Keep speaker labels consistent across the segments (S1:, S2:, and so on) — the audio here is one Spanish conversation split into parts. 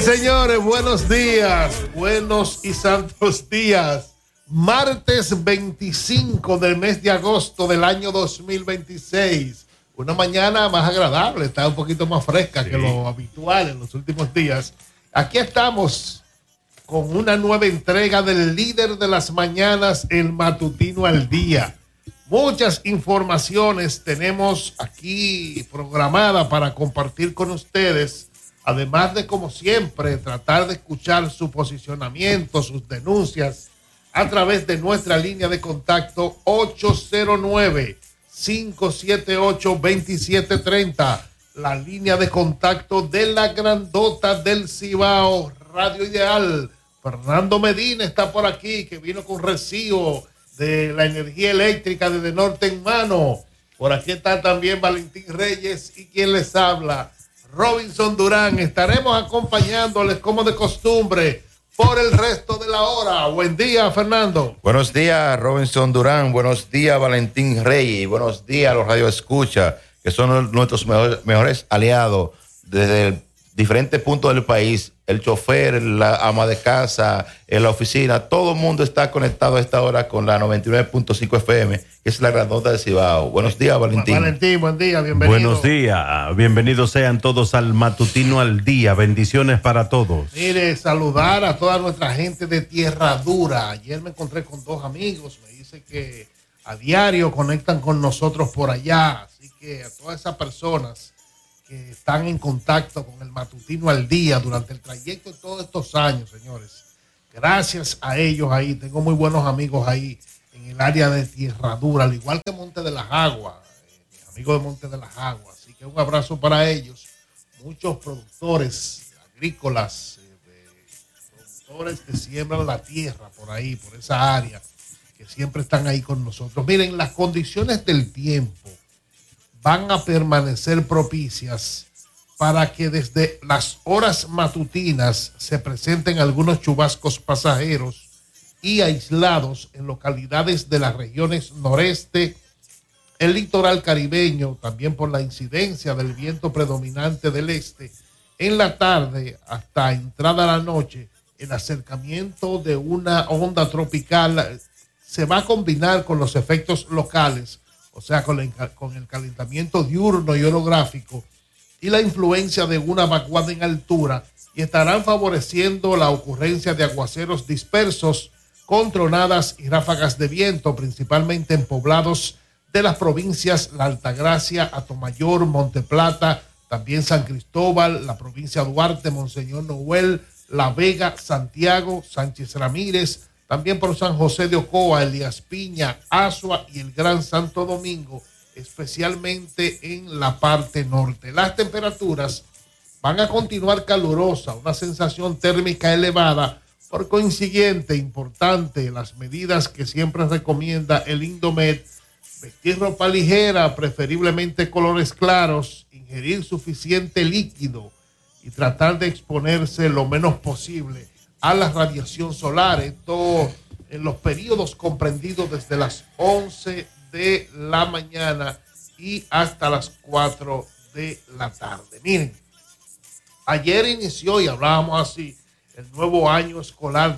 S1: señores, buenos días, buenos y santos días. Martes 25 del mes de agosto del año 2026. Una mañana más agradable, está un poquito más fresca que lo habitual en los últimos días. Aquí estamos con una nueva entrega del líder de las mañanas, el matutino al día. Muchas informaciones tenemos aquí programadas para compartir con ustedes, además de, como siempre, tratar de escuchar su posicionamiento, sus denuncias, a través de nuestra línea de contacto 809-578-2730, la línea de contacto de la grandota del Cibao, Radio Ideal. Fernando Medina está por aquí, que vino con recibo de la energía eléctrica desde norte en mano. Por aquí está también Valentín Reyes y quien les habla, Robinson Durán. Estaremos acompañándoles como de costumbre por el resto de la hora. Buen día, Fernando.
S2: Buenos días, Robinson Durán. Buenos días, Valentín Reyes. Buenos días a los Radio Escucha, que son nuestros mejores aliados desde diferentes puntos del país. El chofer, la ama de casa, en la oficina, todo el mundo está conectado a esta hora con la 99.5 FM, que es la grandota de Cibao. Buenos días, Valentín.
S1: Valentín, buen día, bienvenido.
S3: Buenos días, bienvenidos sean todos al matutino al día. Bendiciones para todos.
S1: Mire, saludar a toda nuestra gente de Tierra Dura. Ayer me encontré con dos amigos, me dice que a diario conectan con nosotros por allá. Así que a todas esas personas que están en contacto con el matutino al día durante el trayecto de todos estos años, señores. Gracias a ellos ahí. Tengo muy buenos amigos ahí en el área de Tierra Dura, al igual que Monte de las Aguas, mis amigos de Monte de las Aguas. Así que un abrazo para ellos. Muchos productores agrícolas, productores que siembran la tierra por ahí, por esa área, que siempre están ahí con nosotros. Miren, las condiciones del tiempo van a permanecer propicias para que desde las horas matutinas se presenten algunos chubascos pasajeros y aislados en localidades de las regiones noreste, el litoral caribeño, también por la incidencia del viento predominante del este. En la tarde hasta entrada a la noche, el acercamiento de una onda tropical se va a combinar con los efectos locales, o sea, con el calentamiento diurno y orográfico y la influencia de una vaguada en altura, y estarán favoreciendo la ocurrencia de aguaceros dispersos con tronadas y ráfagas de viento, principalmente en poblados de las provincias La Altagracia, Atomayor, Monteplata, también San Cristóbal, la provincia Duarte, Monseñor Noel, La Vega, Santiago, Sánchez Ramírez, también por San José de Ocoa, Elías Piña, Azua y el Gran Santo Domingo, especialmente en la parte norte. Las temperaturas van a continuar calurosas, una sensación térmica elevada. Por consiguiente, importante las medidas que siempre recomienda el Indomed: vestir ropa ligera, preferiblemente colores claros, ingerir suficiente líquido y tratar de exponerse lo menos posible a la radiación solar. Esto en los periodos comprendidos desde las 11 de la mañana y hasta las 4 de la tarde. Miren, ayer inició, y hablábamos así, el nuevo año escolar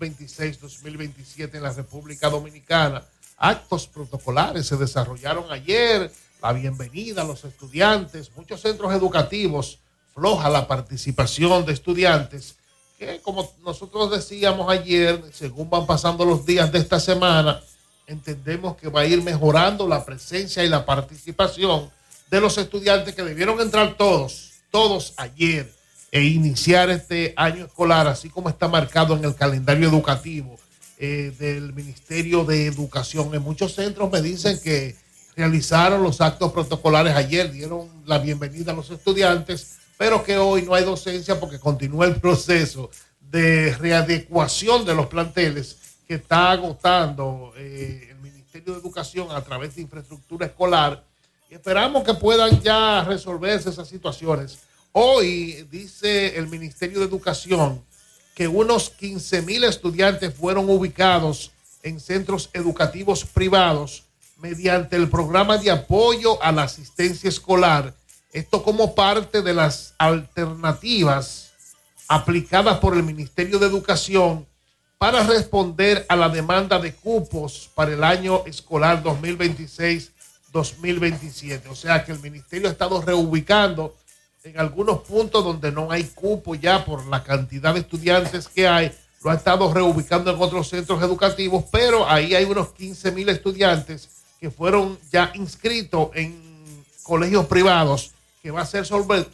S1: 2026-2027 en la República Dominicana. Actos protocolares se desarrollaron ayer, la bienvenida a los estudiantes. Muchos centros educativos, floja la participación de estudiantes, que, como nosotros decíamos ayer, según van pasando los días de esta semana, entendemos que va a ir mejorando la presencia y la participación de los estudiantes, que debieron entrar todos ayer e iniciar este año escolar, así como está marcado en el calendario educativo del Ministerio de Educación. En muchos centros me dicen que realizaron los actos protocolares ayer, dieron la bienvenida a los estudiantes, pero que hoy no hay docencia porque continúa el proceso de readecuación de los planteles que está agotando el Ministerio de Educación a través de infraestructura escolar, y esperamos que puedan ya resolverse esas situaciones. Hoy dice el Ministerio de Educación que unos 15,000 estudiantes fueron ubicados en centros educativos privados mediante el programa de apoyo a la asistencia escolar. Esto como parte de las alternativas aplicadas por el Ministerio de Educación para responder a la demanda de cupos para el año escolar 2026-2027. O sea que el ministerio ha estado reubicando en algunos puntos donde no hay cupo ya por la cantidad de estudiantes que hay, lo ha estado reubicando en otros centros educativos, pero ahí hay unos 15,000 estudiantes que fueron ya inscritos en colegios privados, que va a ser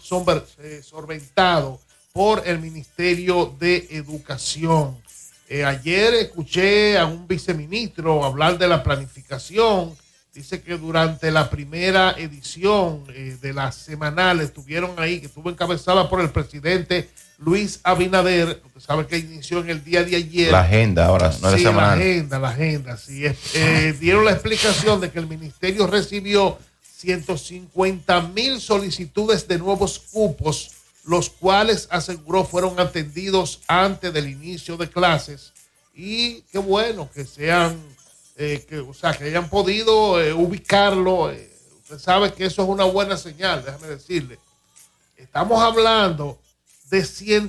S1: solventado por el Ministerio de Educación. Ayer escuché a un viceministro hablar de la planificación. Dice que durante la primera edición de las semanales estuvieron ahí, que estuvo encabezada por el presidente Luis Abinader. Usted sabe que inició en el día de ayer.
S2: La agenda ahora, no es semanal.
S1: La agenda, sí. Dieron la explicación de que el ministerio recibió 150,000 solicitudes de nuevos cupos, los cuales aseguró fueron atendidos antes del inicio de clases. Y qué bueno que sean, que hayan podido ubicarlo. Usted sabe que eso es una buena señal, déjame decirle. Estamos hablando de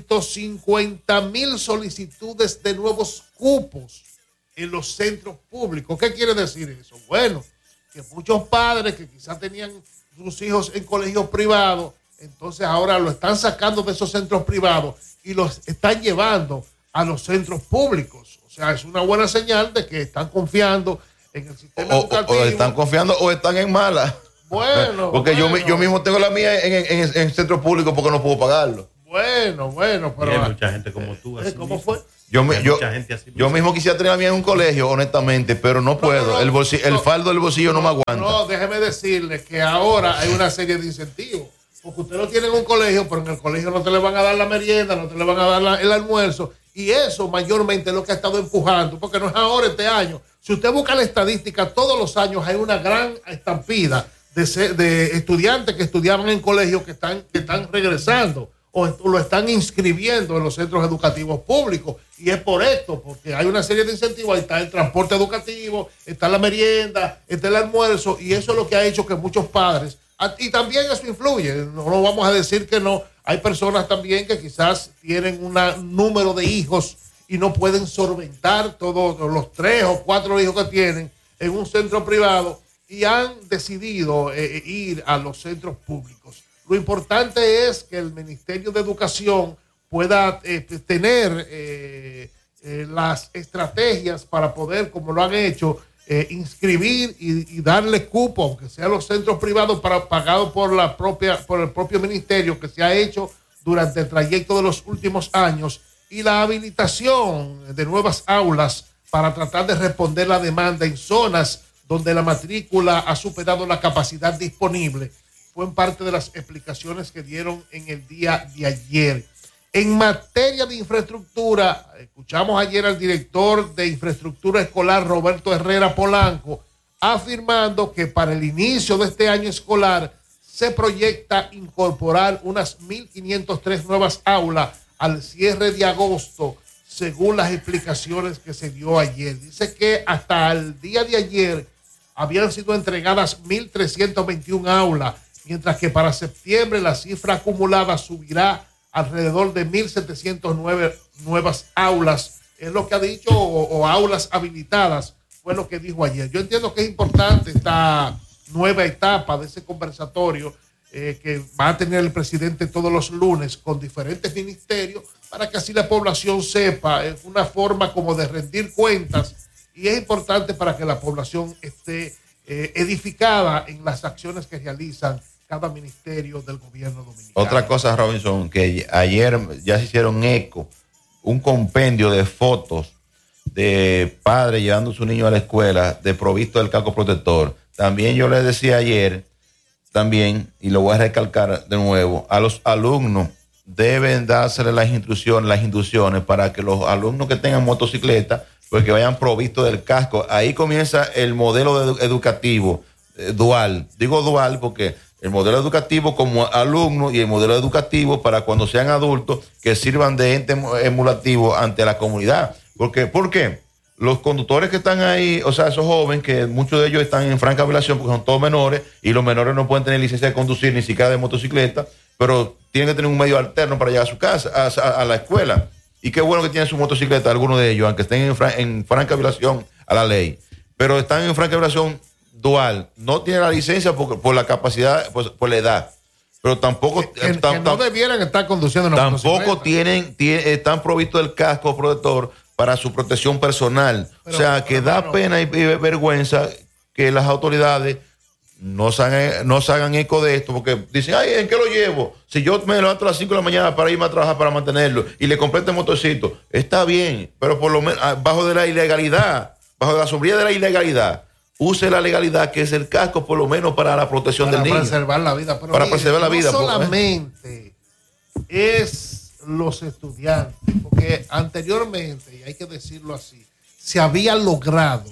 S1: 150,000 solicitudes de nuevos cupos en los centros públicos. ¿Qué quiere decir eso? Bueno, que muchos padres que quizás tenían sus hijos en colegios privados, entonces ahora lo están sacando de esos centros privados y los están llevando a los centros públicos. O sea, es una buena señal de que están confiando en el sistema educativo.
S2: O están confiando o están en mala.
S1: Bueno,
S2: porque yo mismo tengo la mía en centro público porque no puedo pagarlo.
S1: Bueno, pero...
S3: Y hay mucha gente como tú. Así
S1: ¿Cómo
S3: mismo.
S1: fue?
S2: Yo
S3: Yo
S2: mismo quisiera tener a mí en un colegio, honestamente, pero no puedo. El faldo del bolsillo no me aguanta.
S1: No, déjeme decirle que ahora hay una serie de incentivos. Porque usted lo tiene en un colegio, pero en el colegio no te le van a dar la merienda, no te le van a dar el almuerzo. Y eso mayormente es lo que ha estado empujando, porque no es ahora este año. Si usted busca la estadística, todos los años hay una gran estampida de estudiantes que estudiaban en colegios que están regresando o lo están inscribiendo en los centros educativos públicos. Y es por esto, porque hay una serie de incentivos. Ahí está el transporte educativo, está la merienda, está el almuerzo, y eso es lo que ha hecho que muchos padres, y también eso influye, no vamos a decir que no, hay personas también que quizás tienen un número de hijos y no pueden solventar todos los 3 o 4 hijos que tienen en un centro privado y han decidido ir a los centros públicos. Lo importante es que el Ministerio de Educación pueda tener las estrategias para poder, como lo han hecho, inscribir y darle cupo, aunque sea los centros privados, pagados por el propio ministerio, que se ha hecho durante el trayecto de los últimos años, y la habilitación de nuevas aulas para tratar de responder la demanda en zonas donde la matrícula ha superado la capacidad disponible. Fue en parte de las explicaciones que dieron en el día de ayer. En materia de infraestructura, escuchamos ayer al director de infraestructura escolar, Roberto Herrera Polanco, afirmando que para el inicio de este año escolar se proyecta incorporar unas 1.503 nuevas aulas al cierre de agosto, según las explicaciones que se dio ayer. Dice que hasta el día de ayer habían sido entregadas 1.321 aulas, mientras que para septiembre la cifra acumulada subirá alrededor de 1.709 nuevas aulas, es lo que ha dicho, o aulas habilitadas, fue lo que dijo ayer. Yo entiendo que es importante esta nueva etapa de ese conversatorio que va a tener el presidente todos los lunes con diferentes ministerios, para que así la población sepa, es una forma como de rendir cuentas, y es importante para que la población esté edificada en las acciones que realizan cada ministerio del gobierno dominicano.
S2: Otra cosa, Robinson, que ayer ya se hicieron eco, un compendio de fotos de padres llevando a su niño a la escuela de provisto del casco protector. También yo les decía ayer, también, y lo voy a recalcar de nuevo, a los alumnos deben dársele las instrucciones para que los alumnos que tengan motocicleta, pues que vayan provistos del casco. Ahí comienza el modelo educativo dual. Digo dual porque el modelo educativo como alumno y el modelo educativo para cuando sean adultos que sirvan de ente emulativo ante la comunidad. ¿Por qué? Los conductores que están ahí, o sea, esos jóvenes, que muchos de ellos están en franca violación porque son todos menores y los menores no pueden tener licencia de conducir ni siquiera de motocicleta, pero tienen que tener un medio alterno para llegar a su casa, a la escuela. Y qué bueno que tienen su motocicleta, algunos de ellos, aunque estén en franca violación a la ley, pero están en franca violación dual. No tienen la licencia por la capacidad, por la edad. Pero tampoco
S1: que no debieran estar conduciendo una
S2: tampoco están provistos del casco protector para su protección personal. Pero, o sea, que da pena y vergüenza que las autoridades no se hagan eco de esto, porque dicen, ay, ¿en qué lo llevo? Si yo me levanto a las 5 de la mañana para irme a trabajar para mantenerlo y le compré este motorcito, está bien, pero por lo menos bajo de la ilegalidad, bajo la sombrilla de la ilegalidad, use la legalidad, que es el casco, por lo menos para la protección del niño.
S1: Para preservar la vida. Pero
S2: para preservar la vida.
S1: No solamente es los estudiantes, porque anteriormente, y hay que decirlo así, se había logrado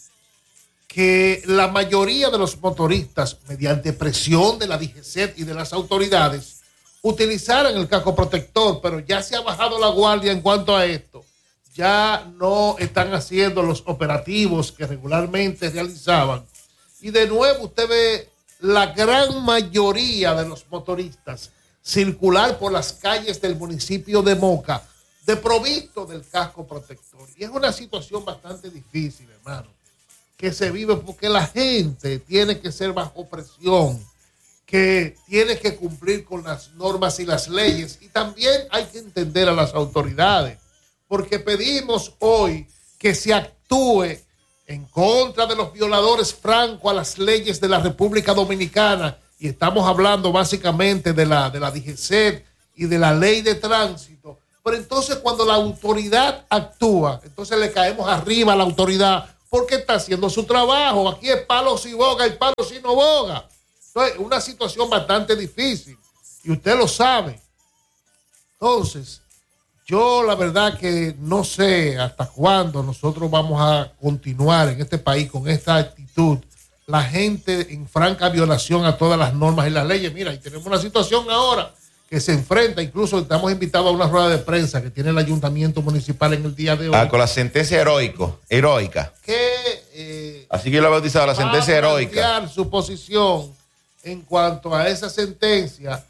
S1: que la mayoría de los motoristas, mediante presión de la DGCET y de las autoridades, utilizaran el casco protector, pero ya se ha bajado la guardia en cuanto a esto. Ya no están haciendo los operativos que regularmente realizaban. Y de nuevo usted ve la gran mayoría de los motoristas circular por las calles del municipio de Moca desprovisto del casco protector. Y es una situación bastante difícil, hermano, que se vive porque la gente tiene que ser bajo presión, que tiene que cumplir con las normas y las leyes. Y también hay que entender a las autoridades, porque pedimos hoy que se actúe en contra de los violadores francos a las leyes de la República Dominicana, y estamos hablando básicamente de la DGCET y de la ley de tránsito. Pero entonces cuando la autoridad actúa, entonces le caemos arriba a la autoridad porque está haciendo su trabajo. Aquí es palo si boga y palo si no boga. Entonces, una situación bastante difícil y usted lo sabe. Entonces, yo la verdad que no sé hasta cuándo nosotros vamos a continuar en este país con esta actitud. La gente en franca violación a todas las normas y las leyes. Mira, y tenemos una situación ahora que se enfrenta, incluso estamos invitados a una rueda de prensa que tiene el ayuntamiento municipal en el día de hoy.
S2: Con la sentencia heroica. Así que yo la he bautizado, la sentencia heroica.
S1: Su posición en cuanto a esa sentencia.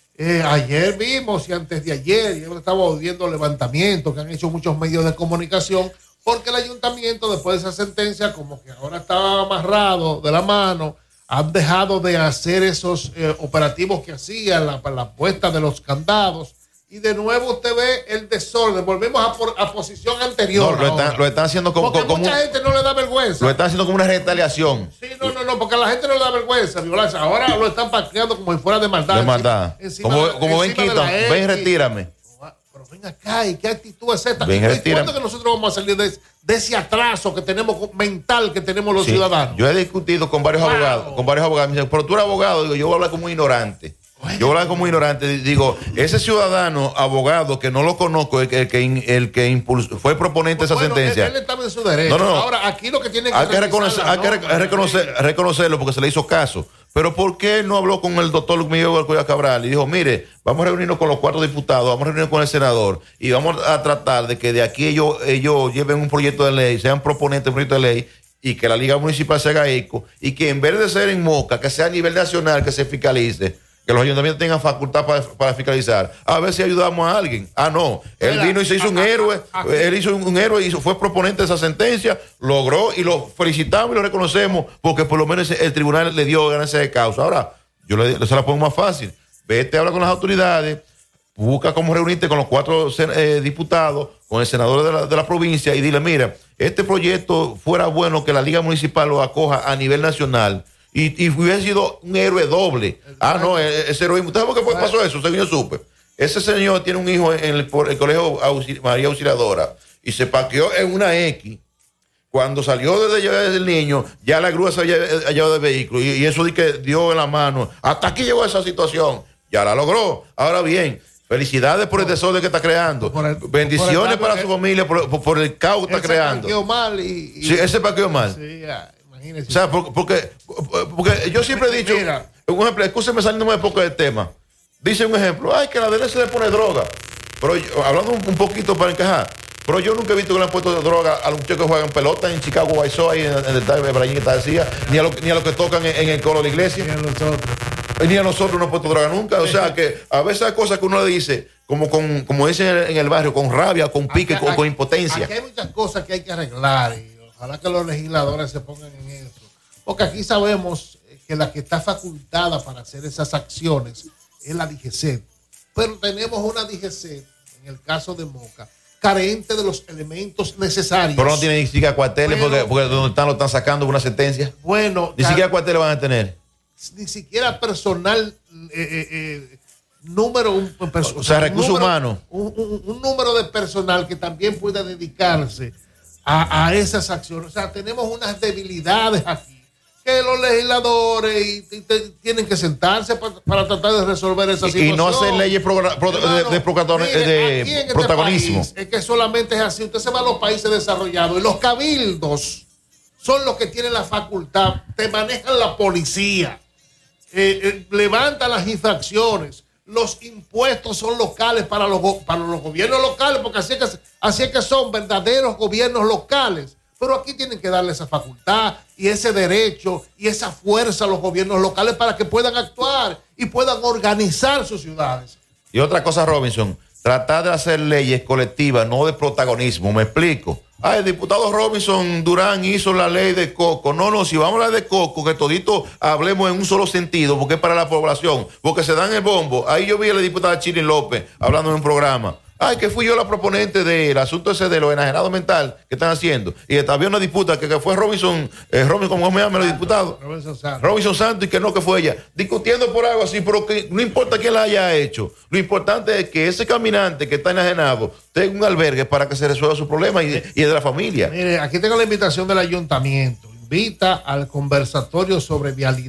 S1: Ayer vimos y antes de ayer, yo estaba viendo levantamientos que han hecho muchos medios de comunicación, porque el ayuntamiento, después de esa sentencia, como que ahora estaba amarrado de la mano, han dejado de hacer esos operativos que hacían, la puesta de los candados, y de nuevo usted ve el desorden. Volvemos a posición anterior.
S2: No, lo están haciendo como
S1: mucha gente no le da vergüenza.
S2: Lo están haciendo como una retaliación.
S1: Sí, no, porque a la gente no le da vergüenza violarse. Ahora lo están parqueando como si fuera de maldad.
S2: De maldad. Como ven, Quito, ven, retírame.
S1: Pero ven acá, ¿y qué actitud es esta?
S2: Ven,
S1: ¿Cuándo que nosotros vamos a salir de ese atraso que tenemos mental que tenemos los ciudadanos?
S2: Yo he discutido con varios abogados. Me dicen, pero tú eres abogado. Digo, yo voy a hablar como un ignorante. Yo hablo como ignorante, digo, ese ciudadano abogado que no lo conozco, el que impulsó, fue proponente de esa sentencia.
S1: Él estaba en su derecho.
S2: No.
S1: Ahora, aquí lo que tiene que
S2: hay que reconocerlo porque se le hizo caso. Pero ¿por qué no habló con el doctor Miguel Alcoya Cabral y dijo, mire, vamos a reunirnos con los 4 diputados, vamos a reunirnos con el senador y vamos a tratar de que de aquí ellos lleven un proyecto de ley, sean proponentes de un proyecto de ley, y que la Liga Municipal se haga eco, y que en vez de ser en Moca, que sea a nivel nacional, que se fiscalice, que los ayuntamientos tengan facultad para fiscalizar, a ver si ayudamos a alguien. No, él vino y se hizo un héroe, él hizo un héroe y fue proponente de esa sentencia, logró, y lo felicitamos y lo reconocemos, porque por lo menos el tribunal le dio ganancia de causa. Ahora, yo se la pongo más fácil, vete, habla con las autoridades, busca cómo reunirte con los 4 diputados, con el senador de la provincia, y dile, mira, este proyecto fuera bueno que la Liga Municipal lo acoja a nivel nacional, y hubiera sido un héroe doble. No, ese heroísmo. ¿Usted sabe por qué pasó eso? Según yo supe. Ese señor tiene un hijo en el colegio María Auxiliadora y se parqueó en una X. Cuando salió desde llevar el niño, ya la grúa se había llevado del vehículo y eso de que dio en la mano. Hasta aquí llegó esa situación. Ya la logró. Ahora bien, felicidades por el desorden que está creando. Bendiciones para su familia por el caos que está creando.
S1: Parqueó mal
S2: sí, ese parqueó mal.
S1: Sí,
S2: o sea, porque yo siempre he dicho, un ejemplo, escúcheme saliéndome de poco del tema. Dice un ejemplo, que a la DNC le pone droga. Pero hablando un poquito para encajar, pero yo nunca he visto que le han puesto droga a los muchachos que juegan pelota en Chicago White Sox, ahí en el estadio de Brayín que está decía, ni a los que tocan en el coro de la iglesia.
S1: Ni a nosotros.
S2: Ni a nosotros no puesto droga nunca. O sea que a veces hay cosas que uno le dice, como dicen en el barrio, con rabia, con pique, con impotencia.
S1: Aquí hay muchas cosas que hay que arreglar y ojalá que los legisladores se pongan en eso. Porque aquí sabemos que la que está facultada para hacer esas acciones es la DGCET. Pero tenemos una DGCET, en el caso de Moca, carente de los elementos necesarios.
S2: Pero no tiene ni siquiera cuarteles porque donde lo están sacando una sentencia.
S1: Bueno,
S2: ni siquiera cuarteles van a tener.
S1: Ni siquiera personal,
S2: o sea, recursos humanos.
S1: Un número de personal que también pueda dedicarse a esas acciones. O sea, tenemos unas debilidades aquí que los legisladores tienen que sentarse para tratar de resolver esa situación.
S2: Y no hacer leyes de protagonismo.
S1: Es que solamente es así. Usted se va a los países desarrollados y los cabildos son los que tienen la facultad, te manejan la policía, levantan las infracciones. Los impuestos son locales para los gobiernos locales, porque así es que son verdaderos gobiernos locales. Pero aquí tienen que darle esa facultad y ese derecho y esa fuerza a los gobiernos locales para que puedan actuar y puedan organizar sus ciudades.
S2: Y otra cosa, Robinson, tratar de hacer leyes colectivas, no de protagonismo. Me explico. El diputado Robinson Durán hizo la ley de Coco. No, si vamos a hablar de Coco, que todito hablemos en un solo sentido, porque es para la población, porque se dan el bombo. Ahí yo vi a la diputada Chile López hablando en un programa. Que fui yo la proponente del asunto ese de los enajenados mental que están haciendo. Y había una disputa que fue Robinson, ¿cómo me llama el diputado? Robinson Santos, y que no, que fue ella. Discutiendo por algo así, pero que no importa quién la haya hecho. Lo importante es que ese caminante que está enajenado tenga un albergue para que se resuelva su problema y de la familia.
S1: Mire, aquí tengo la invitación del ayuntamiento. Invita al conversatorio sobre vialidad.